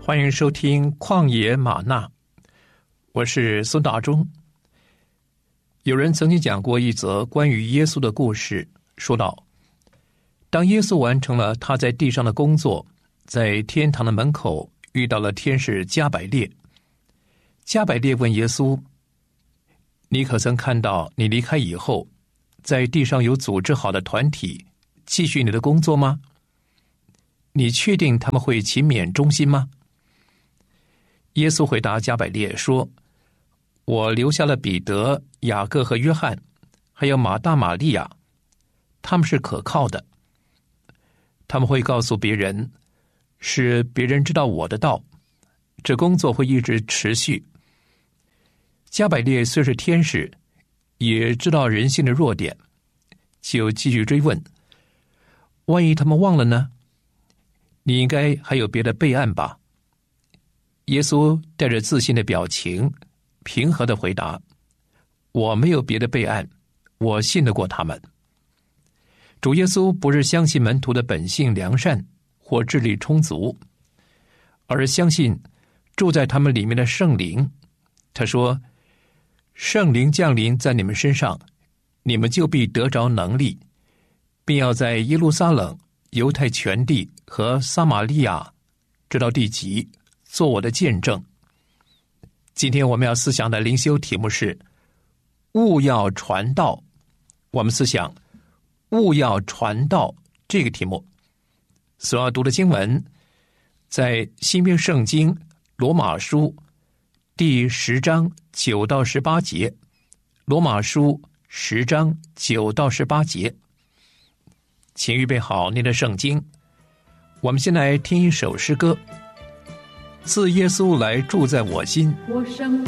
欢迎收听旷野吗哪，我是孙大中。有人曾经讲过一则关于耶稣的故事，说道，当耶稣完成了他在地上的工作，在天堂的门口遇到了天使加百列。加百列问耶稣，你可曾看到你离开以后，在地上有组织好的团体继续你的工作吗？你确定他们会勤勉忠心吗？耶稣回答加百列说，我留下了彼得、雅各和约翰，还有马大、玛利亚，他们是可靠的。他们会告诉别人，使别人知道我的道，这工作会一直持续。加百列虽是天使，也知道人性的弱点，就继续追问，万一他们忘了呢？你应该还有别的备案吧？耶稣带着自信的表情，平和地回答，我没有别的备案，我信得过他们。主耶稣不是相信门徒的本性良善或智力充足，而是相信住在他们里面的圣灵。他说，圣灵降临在你们身上，你们就必得着能力，并要在耶路撒冷、犹太全地和撒玛利亚直到地极做我的见证。今天我们要思想的灵修题目是务要传道。我们思想务要传道这个题目所要读的经文在新约圣经罗马书第10章9到18节，罗马书10章9到18节。请预备好您的圣经，我们先来听一首诗歌，自耶稣来住在我心。